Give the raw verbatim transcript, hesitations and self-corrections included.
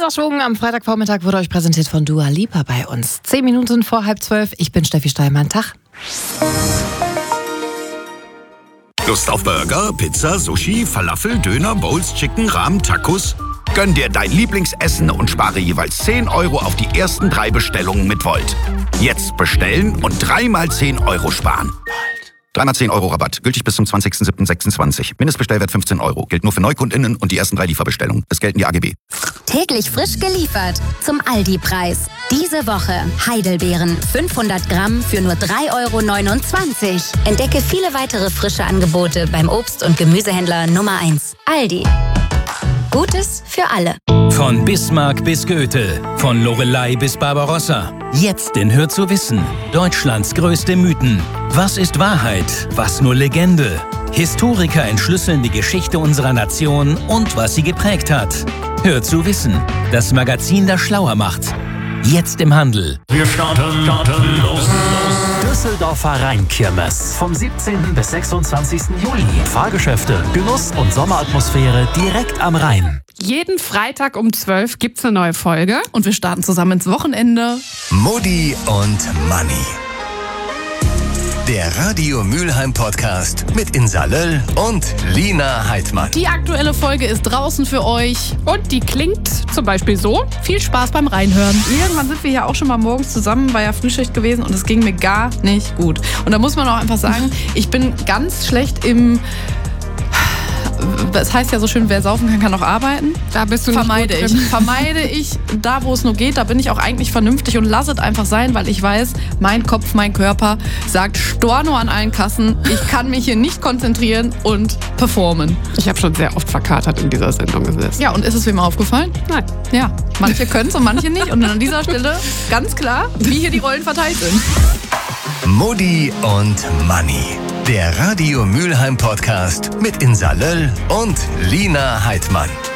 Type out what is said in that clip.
Dieser Schwung am Freitagvormittag wurde euch präsentiert von Dua Lipa bei uns. Zehn Minuten vor halb zwölf. Ich bin Steffi Steinmann. Tag. Lust auf Burger, Pizza, Sushi, Falafel, Döner, Bowls, Chicken, Rahmen, Tacos? Gönn dir dein Lieblingsessen und spare jeweils zehn Euro auf die ersten drei Bestellungen mit Volt. Jetzt bestellen und dreimal zehn Euro sparen. Dreimal zehn Euro Rabatt. Gültig bis zum zwanzigsten siebten sechsundzwanzig. Mindestbestellwert fünfzehn Euro. Gilt nur für NeukundInnen und die ersten drei Lieferbestellungen. Es gelten die A G B. Täglich frisch geliefert zum Aldi-Preis. Diese Woche Heidelbeeren fünfhundert Gramm für nur drei Euro neunundzwanzig. Entdecke viele weitere frische Angebote beim Obst- und Gemüsehändler Nummer eins. Aldi. Gutes für alle. Von Bismarck bis Goethe, von Loreley bis Barbarossa. Jetzt in Hör zu wissen. Deutschlands größte Mythen. Was ist Wahrheit? Was nur Legende? Historiker entschlüsseln die Geschichte unserer Nation und was sie geprägt hat. Hör zu wissen. Das Magazin, das schlauer macht. Jetzt im Handel. Wir starten, starten, los, los. Düsseldorfer Rheinkirmes. Vom siebzehnten bis sechsundzwanzigsten Juli. Fahrgeschäfte, Genuss und Sommeratmosphäre direkt am Rhein. Jeden Freitag um zwölf gibt's eine neue Folge. Und wir starten zusammen ins Wochenende. Mutti und Manni. Der Radio Mülheim Podcast mit Insa Löll und Lina Heidmann. Die aktuelle Folge ist draußen für euch. Und die klingt zum Beispiel so. Viel Spaß beim Reinhören. Irgendwann sind wir ja auch schon mal morgens zusammen, war ja Frühschicht gewesen und es ging mir gar nicht gut. Und da muss man auch einfach sagen, ich bin ganz schlecht im... Es heißt ja so schön, wer saufen kann, kann auch arbeiten. Da bist du Vermeide nicht gut ich. drin. Vermeide ich da, wo es nur geht. Da bin ich auch eigentlich vernünftig und lasse es einfach sein, weil ich weiß, mein Kopf, mein Körper sagt Storno an allen Kassen. Ich kann mich hier nicht konzentrieren und performen. Ich habe schon sehr oft verkatert in dieser Sendung gesessen. Ja, und ist es wem aufgefallen? Nein. Ja, manche können es und manche nicht. Und an dieser Stelle ganz klar, wie hier die Rollen verteilt sind. Mutti und Manni. Der Radio Mülheim Podcast mit Insa Löll und Lina Heidmann.